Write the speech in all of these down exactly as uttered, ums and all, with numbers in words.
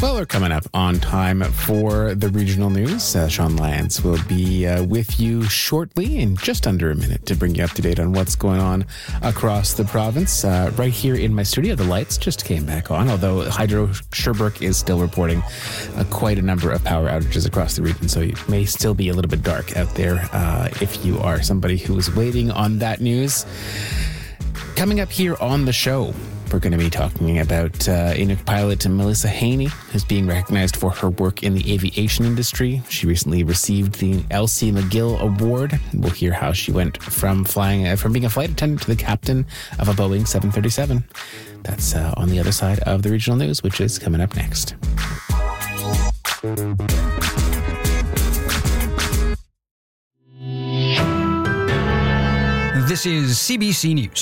Weller coming up on time for the regional news. Uh, Sean Lyons will be uh, with you shortly in just under a minute to bring you up to date on what's going on across the province. Uh, right here in my studio, the lights just came back on, although Hydro Sherbrooke is still reporting uh, quite a number of power outages across the region, so it may still be a little bit dark out there uh, if you are somebody who is waiting on that news. Coming up here on the show, we're going to be talking about uh, Inuk pilot Melissa Haney, who's being recognized for her work in the aviation industry. She recently received the Elsie McGill Award. We'll hear how she went from flying, uh, from being a flight attendant to the captain of a Boeing seven thirty-seven. That's uh, on the other side of the regional news, which is coming up next. This is C B C News.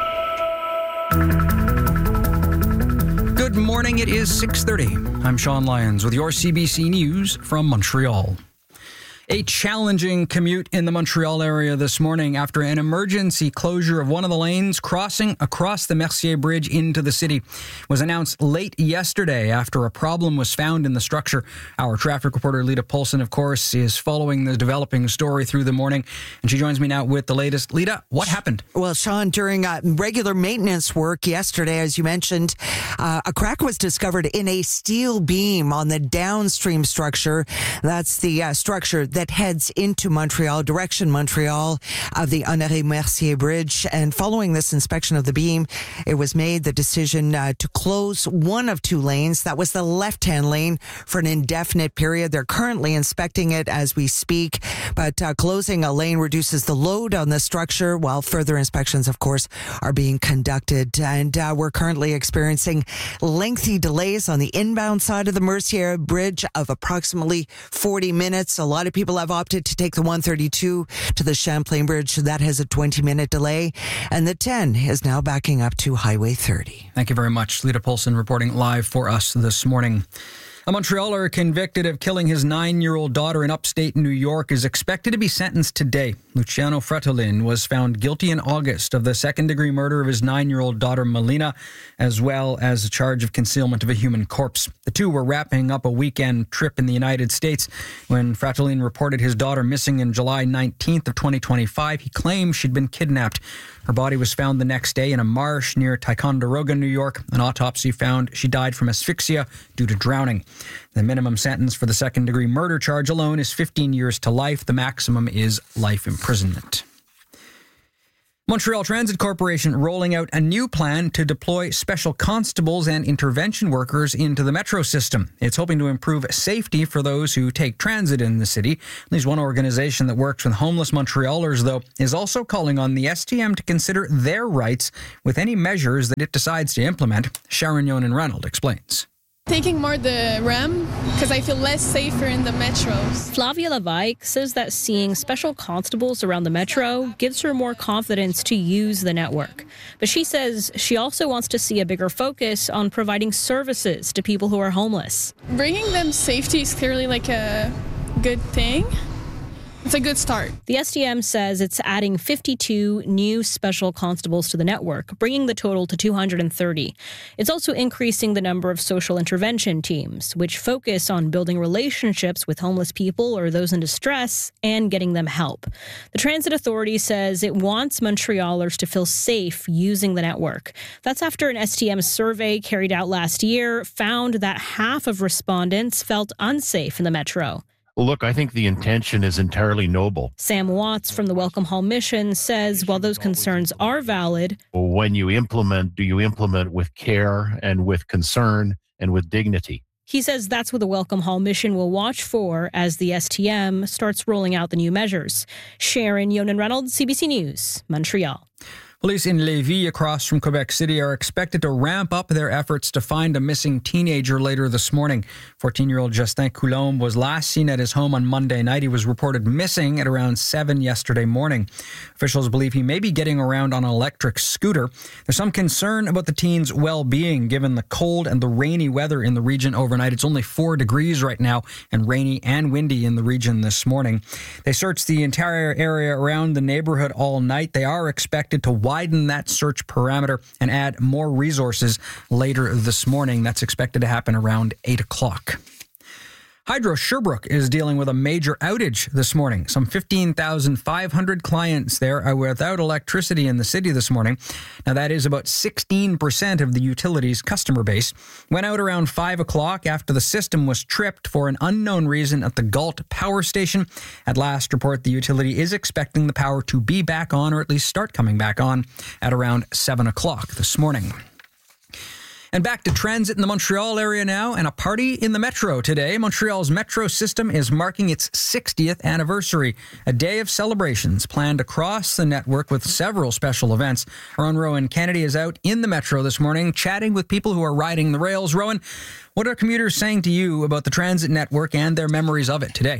Good morning, it is six thirty. I'm Sean Lyons with your C B C News from Montreal. A challenging commute in the Montreal area this morning after an emergency closure of one of the lanes crossing across the Mercier Bridge into the city was announced late yesterday after a problem was found in the structure. Our traffic reporter, Lita Polson, of course, is following the developing story through the morning, and she joins me now with the latest. Lita, what happened? Well, Sean, during uh, regular maintenance work yesterday, as you mentioned, uh, a crack was discovered in a steel beam on the downstream structure. That's the uh, structure that heads into Montreal, direction Montreal, of the Honoré Mercier Bridge. And following this inspection of the beam, it was made the decision uh, to close one of two lanes. That was the left-hand lane for an indefinite period. They're currently inspecting it as we speak, but uh, closing a lane reduces the load on the structure, while further inspections, of course, are being conducted. And uh, we're currently experiencing lengthy delays on the inbound side of the Mercier Bridge of approximately forty minutes. A lot of people have opted to take the one thirty-two to the Champlain Bridge. That has a twenty-minute delay. And the ten is now backing up to Highway thirty. Thank you very much. Lita Polson reporting live for us this morning. A Montrealer convicted of killing his nine-year-old daughter in upstate New York is expected to be sentenced today. Luciano Fratolin was found guilty in August of the second-degree murder of his nine-year-old daughter Melina, as well as a charge of concealment of a human corpse. The two were wrapping up a weekend trip in the United States when Fratolin reported his daughter missing in July nineteenth of twenty twenty-five. He claimed she'd been kidnapped. Her body was found the next day in a marsh near Ticonderoga, New York. An autopsy found she died from asphyxia due to drowning. The minimum sentence for the second-degree murder charge alone is fifteen years to life. The maximum is life imprisonment. Montreal Transit Corporation rolling out a new plan to deploy special constables and intervention workers into the metro system. It's hoping to improve safety for those who take transit in the city. At least one organization that works with homeless Montrealers, though, is also calling on the S T M to consider their rights with any measures that it decides to implement. Sharon Yonan-Reynolds explains. Taking more the R E M because I feel less safer in the metros. Flavia Levaik says that seeing special constables around the metro gives her more confidence to use the network. But she says she also wants to see a bigger focus on providing services to people who are homeless. Bringing them safety is clearly like a good thing. It's a good start. The S T M says it's adding fifty-two new special constables to the network, bringing the total to two hundred thirty. It's also increasing the number of social intervention teams, which focus on building relationships with homeless people or those in distress and getting them help. The Transit Authority says it wants Montrealers to feel safe using the network. That's after an S T M survey carried out last year found that half of respondents felt unsafe in the metro. Look, I think the intention is entirely noble. Sam Watts from the Welcome Home Mission says while those concerns are valid, when you implement, do you implement with care and with concern and with dignity? He says that's what the Welcome Hall mission will watch for as the S T M starts rolling out the new measures. Sharon Yonan-Reynolds, C B C News, Montreal. Police in Lévis, across from Quebec City, are expected to ramp up their efforts to find a missing teenager later this morning. fourteen-year-old Justin Coulombe was last seen at his home on Monday night. He was reported missing at around seven yesterday morning. Officials believe he may be getting around on an electric scooter. There's some concern about the teen's well-being given the cold and the rainy weather in the region overnight. It's only four degrees right now and rainy and windy in the region this morning. They searched the entire area around the neighborhood all night. They are expected to widen that search parameter and add more resources later this morning. That's expected to happen around eight o'clock. Hydro Sherbrooke is dealing with a major outage this morning. Some fifteen thousand five hundred clients there are without electricity in the city this morning. Now, that is about sixteen percent of the utility's customer base. Went out around five o'clock after the system was tripped for an unknown reason at the Galt Power Station. At last report, the utility is expecting the power to be back on, or at least start coming back on, at around seven o'clock this morning. And back to transit in the Montreal area now, and a party in the Metro today. Montreal's Metro system is marking its sixtieth anniversary, a day of celebrations planned across the network with several special events. Our own Rowan Kennedy is out in the Metro this morning, chatting with people who are riding the rails. Rowan, what are commuters saying to you about the transit network and their memories of it today?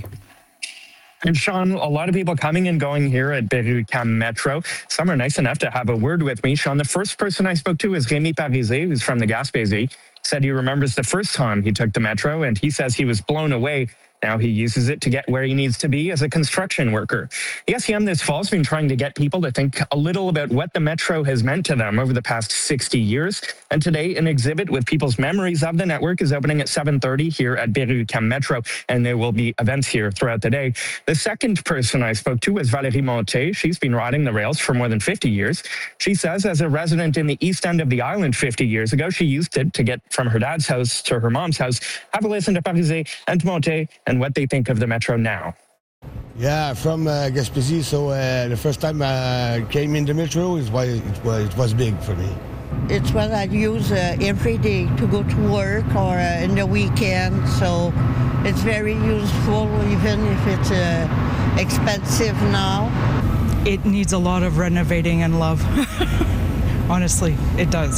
And Sean, a lot of people coming and going here at Berry-UQAM Metro. Some are nice enough to have a word with me. Sean, the first person I spoke to is Rémi Parisé, who's from the Gaspésie. Said he remembers the first time he took the Metro, and he says he was blown away. Now he uses it to get where he needs to be as a construction worker. The S E M this fall has been trying to get people to think a little about what the Metro has meant to them over the past sixty years. And today, an exhibit with people's memories of the network is opening at seven thirty here at Berry-UQAM Metro, and there will be events here throughout the day. The second person I spoke to was Valérie Monté. She's been riding the rails for more than fifty years. She says as a resident in the east end of the island fifty years ago, she used it to get from her dad's house to her mom's house. Have a listen to Parisé and Monté and what they think of the Metro now. Yeah, from uh, Gaspésie, so uh, the first time I came in the Metro, it was, it was, it was big for me. It's what I use uh, every day to go to work or uh, in the weekend, so it's very useful even if it's uh, expensive now. It needs a lot of renovating and love. Honestly, it does.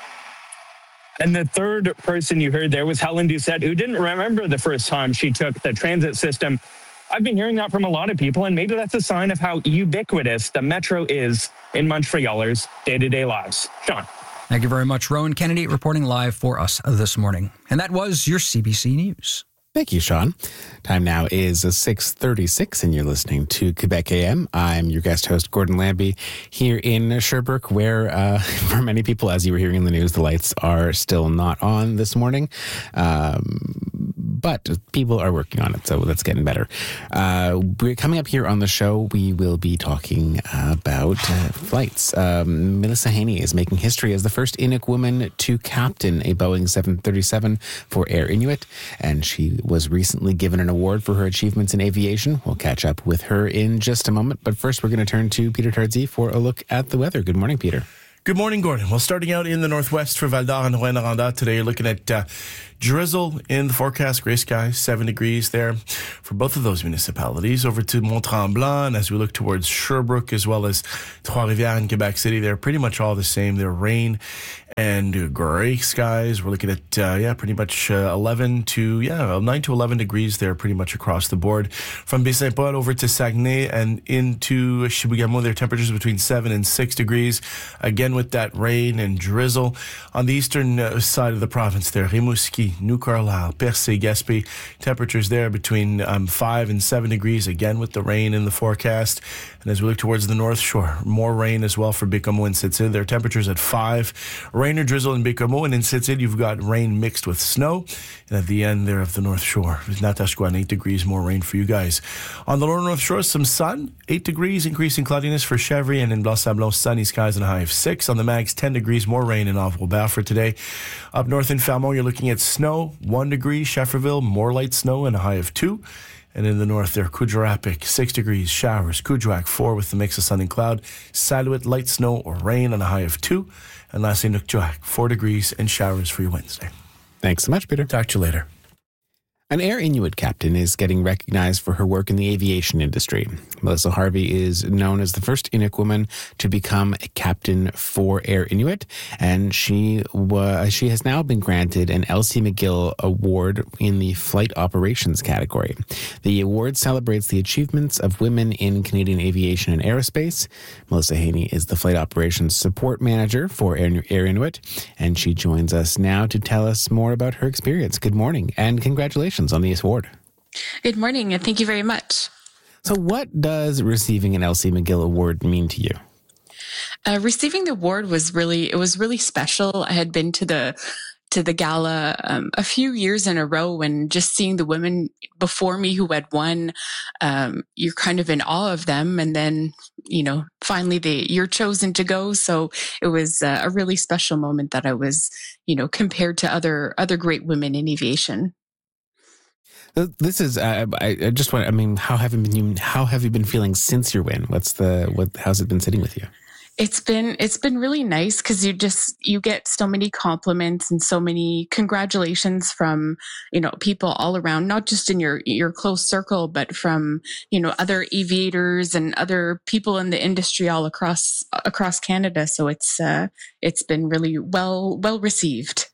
And the third person you heard there was Helen Doucette, who didn't remember the first time she took the transit system. I've been hearing that from a lot of people, and maybe that's a sign of how ubiquitous the Metro is in Montrealers' day-to-day lives. Sean. Thank you very much, Rowan Kennedy, reporting live for us this morning. And that was your C B C News. Thank you, Sean. Time now is six thirty-six, and you're listening to Quebec A M. I'm your guest host, Gordon Lambie, here in Sherbrooke, where uh, for many people, as you were hearing in the news, the lights are still not on this morning. Um, but people are working on it, so that's getting better. Uh, we're coming up here on the show. We will be talking about uh, flights. Um, Melissa Haney is making history as the first Inuk woman to captain a Boeing seven thirty-seven for Air Inuit, and she was recently given an award for her achievements in aviation. We'll catch up with her in just a moment, but first we're going to turn to Peter Tardsey for a look at the weather. Good morning, Peter. Good morning, Gordon. Well, starting out in the northwest for Val d'Or and Rouyn-Noranda today, looking at uh, drizzle in the forecast, gray skies, seven degrees there for both of those municipalities. Over to Mont-Tremblant, and as we look towards Sherbrooke as well as Trois-Rivières and Quebec City, they're pretty much all the same. They're rain and gray skies. We're looking at, uh, yeah, pretty much uh, eleven to, yeah, nine to eleven degrees there pretty much across the board. From Baie-Saint-Paul over to Saguenay and into Chibougamau, their temperatures between seven and six degrees. Again, with that rain and drizzle. On the eastern uh, side of the province there, Rimouski, New Carlisle, Percé, Gaspé, temperatures there between um, five and seven degrees, again with the rain in the forecast. And as we look towards the North Shore, more rain as well for Bécomo and Sept-Îles. Their temperatures at five. Rain or drizzle in Bécomo, and in Sept-Îles you've got rain mixed with snow. And at the end there of the North Shore, Natashquan, eight degrees, more rain for you guys. On the lower North Shore, some sun, eight degrees, increasing cloudiness for Chèvre, and in Blanc-Sablon, sunny skies and a high of six. On the Mags, ten degrees, more rain in Ottawa-Beaufort today. Up north in Falmont, you're looking at snow, one degree. Schefferville, more light snow and a high of two. And in the north there, Kuujjuarapik, six degrees, showers. Kuujjuaq, four with the mix of sun and cloud. Saluit, light snow or rain and a high of two. And lastly, Nukjuak, four degrees and showers for your Wednesday. Thanks so much, Peter. Talk to you later. An Air Inuit captain is getting recognized for her work in the aviation industry. Melissa Harvey is known as the first Inuk woman to become a captain for Air Inuit, and she was, she has now been granted an Elsie McGill Award in the Flight Operations category. The award celebrates the achievements of women in Canadian aviation and aerospace. Melissa Haney is the Flight Operations Support Manager for Air, Air Inuit, and she joins us now to tell us more about her experience. Good morning, and congratulations on the award. Good morning, and thank you very much. So what does receiving an Elsie McGill Award mean to you? Uh, receiving the award was really, it was really special. I had been to the to the gala um, a few years in a row, and just seeing the women before me who had won, um, you're kind of in awe of them. And then, you know, finally they, you're chosen to go. So it was uh, a really special moment that I was, you know, compared to other other great women in aviation. This is, uh, I, I just want, I mean, how have you been, how have you been feeling since your win? What's the, what, how's it been sitting with you? It's been, it's been really nice because you just, you get so many compliments and so many congratulations from, you know, people all around, not just in your, your close circle, but from, you know, other aviators and other people in the industry all across, across Canada. So it's, uh, it's been really well, well received.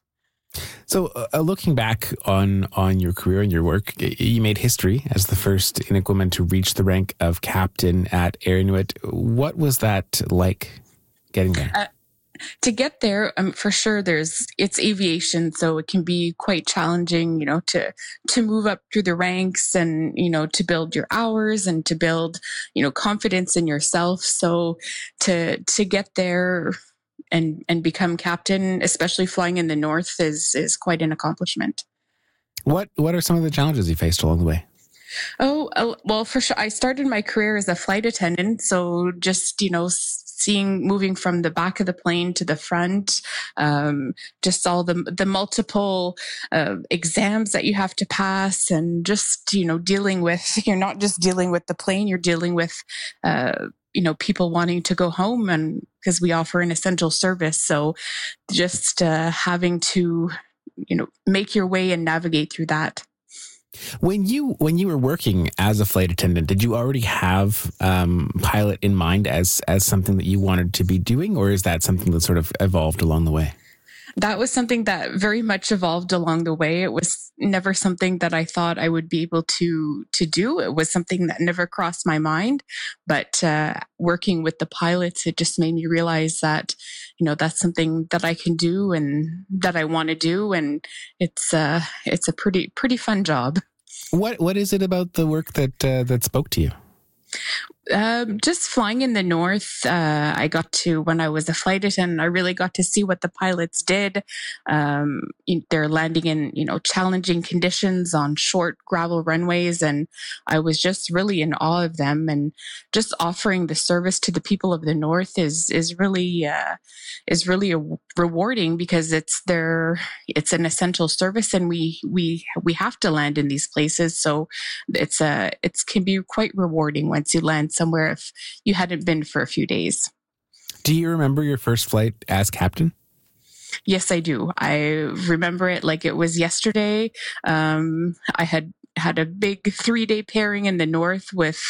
So uh, looking back on, on your career and your work, you made history as the first Inuk woman to reach the rank of captain at Air Inuit. What was that like getting there? Uh, to get there, um, for sure, there's it's aviation, so it can be quite challenging, you know, to to move up through the ranks and, you know, to build your hours and to build, you know, confidence in yourself. So to to get there and and become captain, especially flying in the north, is is quite an accomplishment. What what are some of the challenges you faced along the way? Oh, uh, well, for sure. I started my career as a flight attendant. So just, you know, seeing, moving from the back of the plane to the front, um, just all the, the multiple uh, exams that you have to pass, and just, you know, dealing with, you're not just dealing with the plane, you're dealing with, uh, you know, people wanting to go home, and because we offer an essential service. So just uh, having to, you know, make your way and navigate through that. When you when you were working as a flight attendant, did you already have um, pilot in mind as as something that you wanted to be doing, or is that something that sort of evolved along the way? That was something that very much evolved along the way. It was never something that I thought I would be able to to do. It was something that never crossed my mind. But uh, working with the pilots, it just made me realize that, you know, that's something that I can do and that I want to do, and it's uh, it's a pretty pretty fun job. What what is it about the work that uh, that spoke to you? Um, just flying in the north, uh, I got to, when I was a flight attendant, I really got to see what the pilots did. Um, they're landing in, you know, challenging conditions on short gravel runways. And I was just really in awe of them, and just offering the service to the people of the north is, is really, uh, is really a, rewarding, because it's their, it's an essential service, and we, we, we have to land in these places. So it's a, it's can be quite rewarding once you land somewhere if you hadn't been for a few days. Do you remember your first flight as captain? Yes, I do. I remember it like it was yesterday. Um, I had had a big three-day pairing in the north with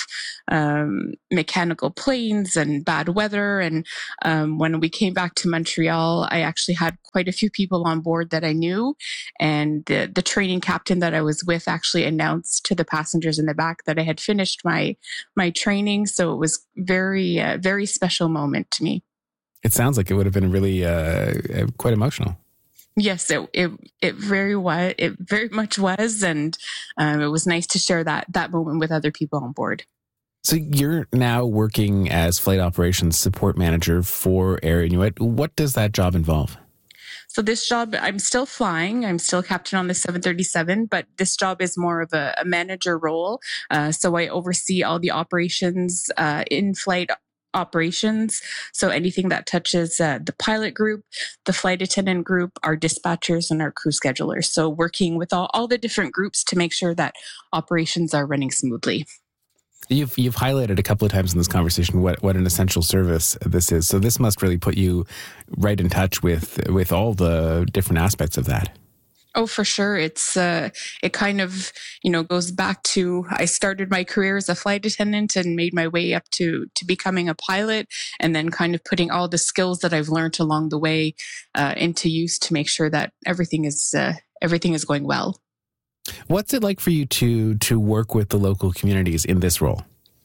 um, mechanical planes and bad weather. And um, when we came back to Montreal, I actually had quite a few people on board that I knew. And the, the training captain that I was with actually announced to the passengers in the back that I had finished my my training. So it was very, uh, very special moment to me. It sounds like it would have been really uh, quite emotional. Yes, it, it it very was. It very much was, and um, it was nice to share that that moment with other people on board. So you're now working as flight operations support manager for Air Inuit. What does that job involve? So this job, I'm still flying. I'm still captain on the seven thirty-seven, but this job is more of a, a manager role. Uh, so I oversee all the operations, uh, in-flight operations. So anything that touches uh, the pilot group, the flight attendant group, our dispatchers, and our crew schedulers. So working with all, all the different groups to make sure that operations are running smoothly. You've you've highlighted a couple of times in this conversation what, what an essential service this is. So this must really put you right in touch with with all the different aspects of that. Oh, for sure. It's uh, it kind of, you know, goes back to, I started my career as a flight attendant and made my way up to to becoming a pilot, and then kind of putting all the skills that I've learned along the way uh, into use to make sure that everything is uh, everything is going well. What's it like for you to to work with the local communities in this role?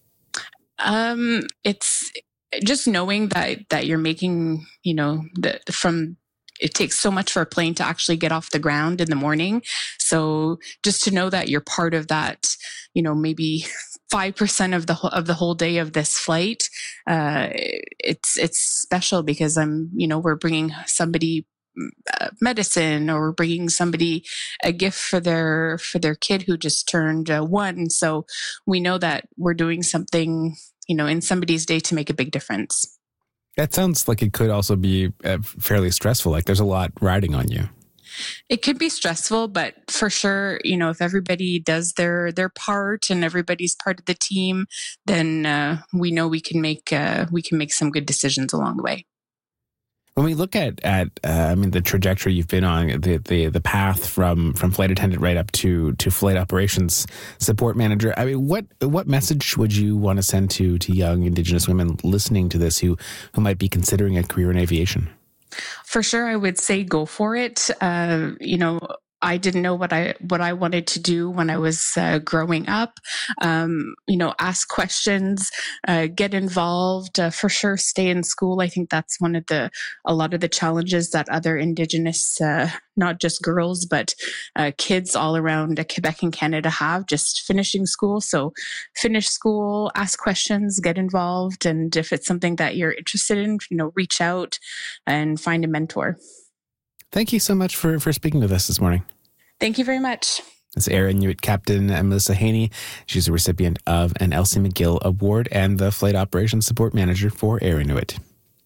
Um, it's just knowing that that you're making, you know, the, from it takes so much for a plane to actually get off the ground in the morning. So just to know that you're part of that, you know, maybe five percent of the of the whole day of this flight, uh, it's it's special because I'm, you know, we're bringing somebody uh, medicine, or we're bringing somebody a gift for their for their kid who just turned uh, one. So we know that we're doing something, you know, in somebody's day to make a big difference. That sounds like it could also be uh, fairly stressful. Like there's a lot riding on you. It could be stressful, but for sure, you know, if everybody does their their part and everybody's part of the team, then uh, we know we can make uh, we can make some good decisions along the way. When we look at at uh, I mean the trajectory you've been on, the the the path from from flight attendant right up to to flight operations support manager, I mean what what message would you want to send to to young Indigenous women listening to this who who might be considering a career in aviation? For sure, I would say go for it. Uh, you know, I didn't know what I what I wanted to do when I was uh, growing up. Um, you know, ask questions, uh, get involved. Uh, for sure, stay in school. I think that's one of the a lot of the challenges that other Indigenous, uh, not just girls, but uh, kids all around Quebec and Canada have, just finishing school. So, finish school, ask questions, get involved, and if it's something that you're interested in, you know, reach out and find a mentor. Thank you so much for, for speaking with us this morning. Thank you very much. It's Air Inuit Captain Melissa Haney. She's a recipient of an Elsie McGill Award and the Flight Operations Support Manager for Air Inuit.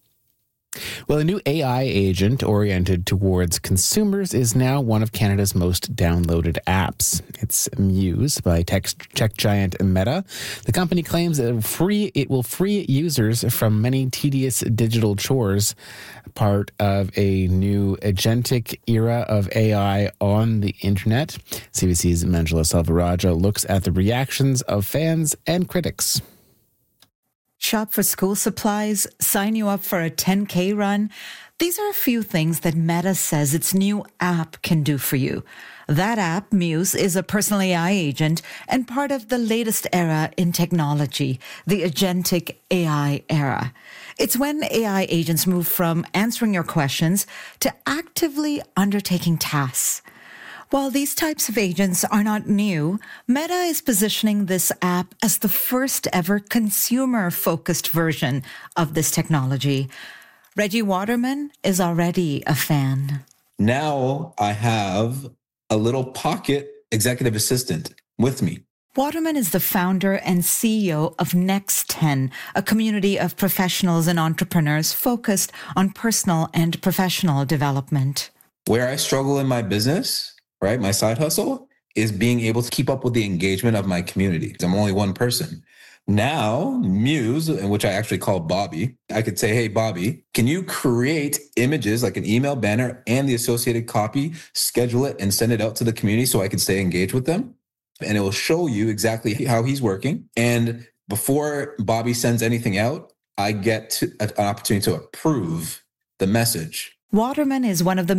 Well, a new A I agent oriented towards consumers is now one of Canada's most downloaded apps. It's Muse by tech, tech giant Meta. The company claims that it will free, it will free users from many tedious digital chores, part of a new agentic era of A I on the internet. C B C's Manjula Selvarajah looks at the reactions of fans and critics. Shop for school supplies, sign you up for a ten K run. These are a few things that Meta says its new app can do for you. That app, Muse, is a personal A I agent and part of the latest era in technology, the agentic A I era. It's when A I agents move from answering your questions to actively undertaking tasks. While these types of agents are not new, Meta is positioning this app as the first ever consumer-focused version of this technology. Reggie Waterman is already a fan. Now I have a little pocket executive assistant with me. Waterman is the founder and C E O of Next ten, a community of professionals and entrepreneurs focused on personal and professional development. Where I struggle in my business, right, my side hustle, is being able to keep up with the engagement of my community. I'm only one person. Now, Muse, which I actually call Bobby, I could say, hey, Bobby, can you create images like an email banner and the associated copy, schedule it and send it out to the community so I can stay engaged with them? And it will show you exactly how he's working. And before Bobby sends anything out, I get to, an opportunity to approve the message. Waterman is one of the